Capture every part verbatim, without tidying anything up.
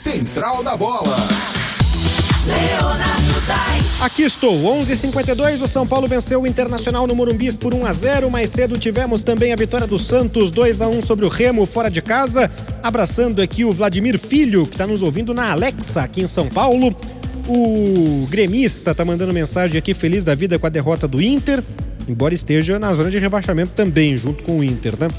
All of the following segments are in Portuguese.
Central da Bola. Aqui estou, onze e cinquenta e dois, o São Paulo venceu o Internacional no Morumbi por um a zero, mais cedo tivemos também a vitória do Santos, dois a um sobre o Remo fora de casa, abraçando aqui o Vladimir Filho, que está nos ouvindo na Alexa aqui em São Paulo. O gremista está mandando mensagem aqui, feliz da vida com a derrota do Inter, embora esteja na zona de rebaixamento também, junto com o Inter, né?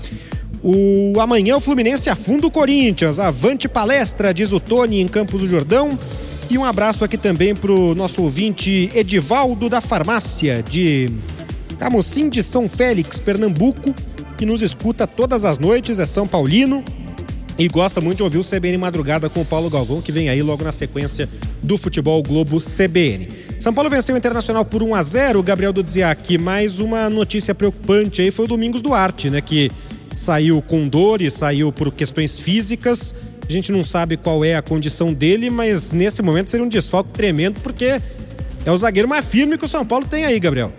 O amanhã o Fluminense afunda o Corinthians, avante palestra, diz o Tony em Campos do Jordão. E um abraço aqui também pro nosso ouvinte Edivaldo da Farmácia, de Camocim de São Félix, Pernambuco, que nos escuta todas as noites, é São Paulino e gosta muito de ouvir o C B N Madrugada com o Paulo Galvão, que vem aí logo na sequência do Futebol Globo C B N. São Paulo venceu o Internacional por um a zero, Gabriel Dudziak. Mais uma notícia preocupante aí foi o Domingos Duarte, né, que saiu com dor e saiu por questões físicas. A gente não sabe qual é a condição dele, mas nesse momento seria um desfalque tremendo, porque é o zagueiro mais firme que o São Paulo tem aí, Gabriel.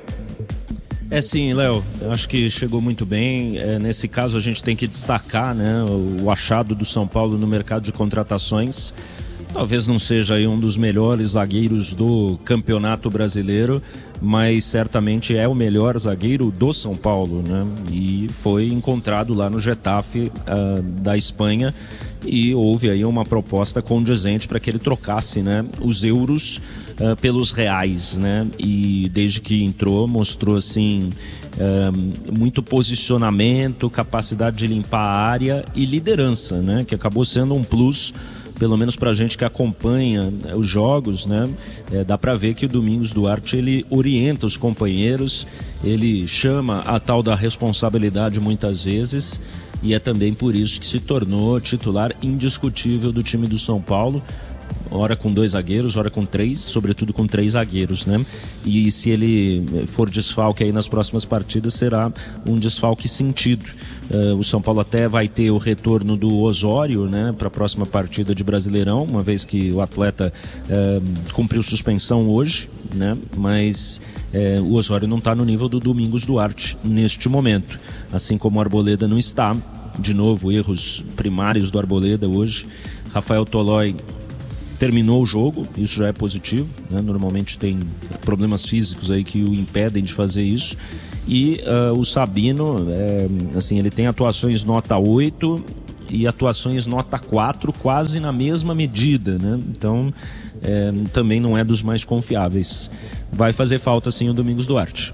É sim, Léo, eu acho que chegou muito bem. É, nesse caso a gente tem que destacar, né, o, o achado do São Paulo no mercado de contratações. Talvez não seja aí um dos melhores zagueiros do Campeonato Brasileiro, mas certamente é o melhor zagueiro do São Paulo, né? E foi encontrado lá no Getafe uh, da Espanha, e houve aí uma proposta condizente para que ele trocasse, né, os euros uh, pelos reais, né? E desde que entrou mostrou assim uh, muito posicionamento, capacidade de limpar a área e liderança, né? Que acabou sendo um plus, pelo menos pra gente que acompanha os jogos, né? É, dá pra ver que o Domingos Duarte, ele orienta os companheiros, ele chama a tal da responsabilidade muitas vezes, e é também por isso que se tornou titular indiscutível do time do São Paulo, ora com dois zagueiros, ora com três, sobretudo com três zagueiros, né? E se ele for desfalque aí nas próximas partidas, será um desfalque sentido. Uh, o São Paulo até vai ter o retorno do Osório, né, para a próxima partida de Brasileirão, uma vez que o atleta uh, cumpriu suspensão hoje, né? Mas uh, o Osório não está no nível do Domingos Duarte neste momento, assim como o Arboleda não está. De novo, erros primários do Arboleda hoje. Rafael Tolói terminou o jogo, isso já é positivo, né? Normalmente tem problemas físicos aí que o impedem de fazer isso. E uh, o Sabino, é, assim, ele tem atuações nota oito e atuações nota quatro, quase na mesma medida, né? Então, é, também não é dos mais confiáveis. Vai fazer falta, sim, o Domingos Duarte.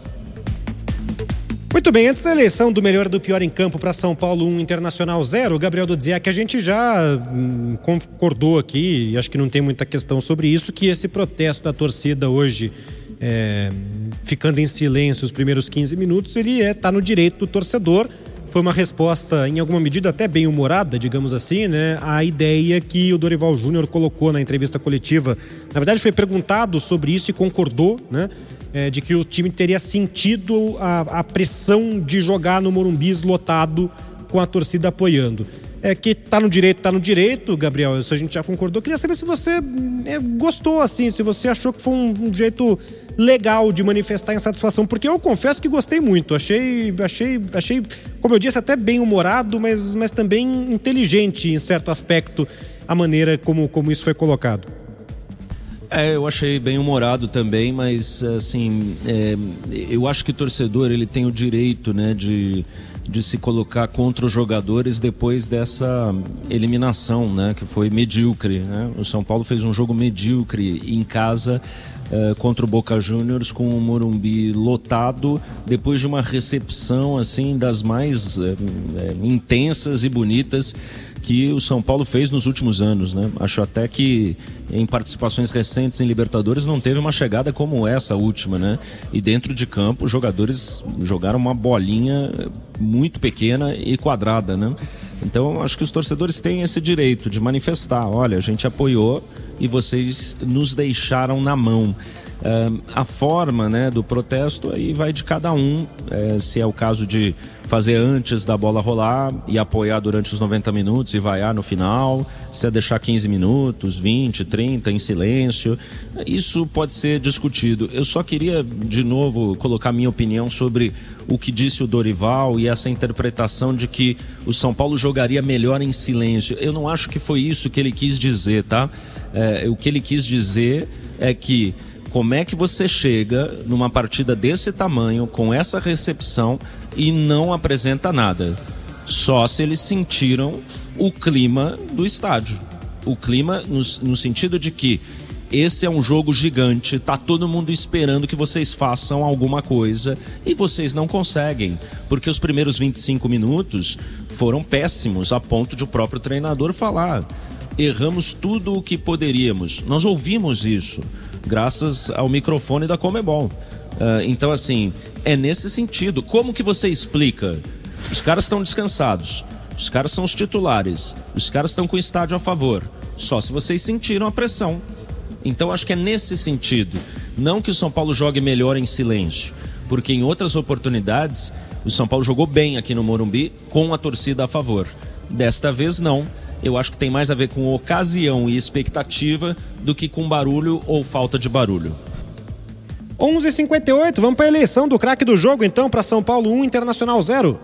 Muito bem, antes da eleição do melhor e do pior em campo para São Paulo um, Internacional zero, Gabriel Dudziak, a gente já hum, concordou aqui, e acho que não tem muita questão sobre isso, que esse protesto da torcida hoje, é, ficando em silêncio os primeiros quinze minutos, ele é, tá no direito do torcedor. Foi uma resposta, em alguma medida, até bem humorada, digamos assim, né? A ideia que o Dorival Júnior colocou na entrevista coletiva. Na verdade, foi perguntado sobre isso e concordou, né? É, de que o time teria sentido a, a pressão de jogar no Morumbi lotado com a torcida apoiando. É que tá no direito, tá no direito, Gabriel, isso a gente já concordou. Queria saber se você é, gostou, assim, se você achou que foi um, um jeito legal de manifestar insatisfação, porque eu confesso que gostei muito, achei, achei, achei, como eu disse, até bem humorado, mas, mas também inteligente em certo aspecto a maneira como, como isso foi colocado. É, eu achei bem humorado também, mas assim, é, eu acho que o torcedor, ele tem o direito, né, de, de se colocar contra os jogadores depois dessa eliminação, né, que foi medíocre, né? O São Paulo fez um jogo medíocre em casa uh, contra o Boca Juniors, com o Morumbi lotado, depois de uma recepção assim das mais uh, uh, intensas e bonitas que o São Paulo fez nos últimos anos, né? Acho até que em participações recentes em Libertadores não teve uma chegada como essa última, né? E dentro de campo os jogadores jogaram uma bolinha muito pequena e quadrada, né? Então acho que os torcedores têm esse direito de manifestar, olha, a gente apoiou e vocês nos deixaram na mão. Uh, a forma, né, do protesto aí vai de cada um, é, se é o caso de fazer antes da bola rolar e apoiar durante os noventa minutos e vaiar no final, se é deixar quinze minutos, vinte, trinta em silêncio, isso pode ser discutido. Eu só queria de novo colocar minha opinião sobre o que disse o Dorival e essa interpretação de que o São Paulo jogaria melhor em silêncio. Eu não acho que foi isso que ele quis dizer, tá? É, o que ele quis dizer é que como é que você chega numa partida desse tamanho, com essa recepção, e não apresenta nada? Só se eles sentiram o clima do estádio. O clima no, no sentido de que esse é um jogo gigante, tá todo mundo esperando que vocês façam alguma coisa e vocês não conseguem, porque os primeiros vinte e cinco minutos foram péssimos, a ponto de o próprio treinador falar: erramos tudo o que poderíamos. Nós ouvimos isso graças ao microfone da Conmebol. Uh, então, assim, é nesse sentido. Como que você explica? Os caras estão descansados, os caras são os titulares, os caras estão com o estádio a favor. Só se vocês sentiram a pressão. Então, acho que é nesse sentido. Não que o São Paulo jogue melhor em silêncio, porque em outras oportunidades o São Paulo jogou bem aqui no Morumbi com a torcida a favor. Desta vez, não. Eu acho que tem mais a ver com ocasião e expectativa do que com barulho ou falta de barulho. onze e cinquenta e oito, vamos para a eleição do craque do jogo então, para São Paulo um, Internacional zero.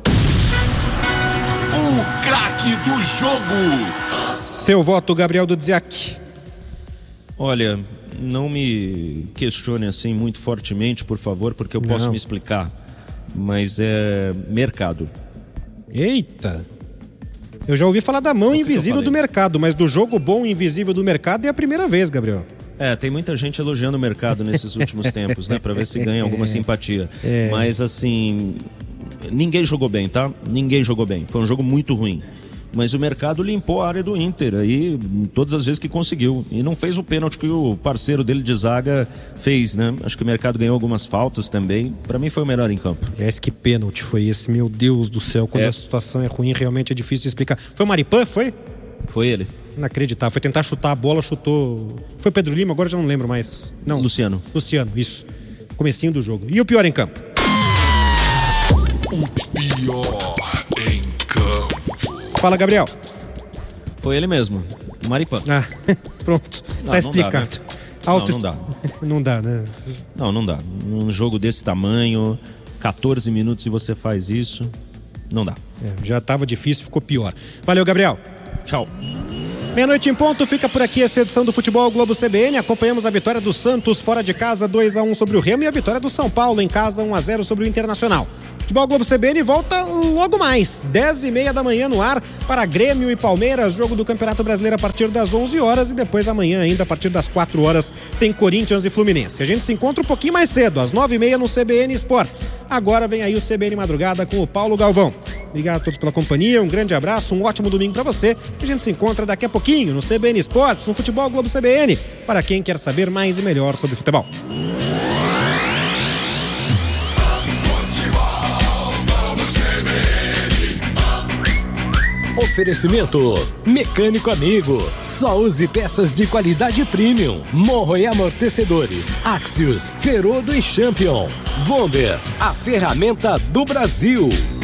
O craque do jogo. Seu voto, Gabriel Dudziak. Olha, não me questione assim muito fortemente, por favor, porque eu não. posso me explicar. Mas é mercado. Eita! Eu já ouvi falar da mão invisível do mercado, mas do jogo bom e invisível do mercado é a primeira vez, Gabriel. É, tem muita gente elogiando o mercado nesses últimos tempos, né? Pra ver se ganha alguma simpatia. É. Mas, assim, ninguém jogou bem, tá? Ninguém jogou bem. Foi um jogo muito ruim. Mas o mercado limpou a área do Inter aí todas as vezes que conseguiu. E não fez o pênalti que o parceiro dele de zaga fez, né? Acho que o mercado ganhou algumas faltas também. Pra mim foi o melhor em campo. Aliás, que pênalti foi esse? Meu Deus do céu, quando é. a situação é ruim, realmente é difícil de explicar. Foi o Maripan, foi? Foi ele. Inacreditável. Foi tentar chutar a bola, chutou... Foi Pedro Lima, agora já não lembro mais. Não. Luciano. Luciano, isso. Comecinho do jogo. E o pior em campo? O pior em campo. Fala, Gabriel. Foi ele mesmo, o Maripan. Ah, pronto. Não, tá explicado. Não dá, né? Não, não dá. Não dá, né? Não, não dá. Um jogo desse tamanho, catorze minutos e você faz isso, não dá. É, já tava difícil, ficou pior. Valeu, Gabriel. Tchau. Meia-noite em ponto, fica por aqui essa edição do Futebol Globo C B N. Acompanhamos a vitória do Santos fora de casa, dois a um sobre o Remo, e a vitória do São Paulo em casa, um a zero sobre o Internacional. Futebol Globo C B N volta logo mais, dez e meia da manhã no ar, para Grêmio e Palmeiras, jogo do Campeonato Brasileiro a partir das onze horas, e depois amanhã ainda a partir das quatro horas tem Corinthians e Fluminense. A gente se encontra um pouquinho mais cedo, às nove e meia no C B N Esportes. Agora vem aí o C B N Madrugada com o Paulo Galvão. Obrigado a todos pela companhia, um grande abraço, um ótimo domingo para você. A gente se encontra daqui a pouquinho no C B N Esportes, no Futebol Globo C B N, para quem quer saber mais e melhor sobre futebol. Oferecimento Mecânico Amigo. Só use peças de qualidade premium. Morro e amortecedores Axios, Ferodo e Champion. Vonder, a ferramenta do Brasil.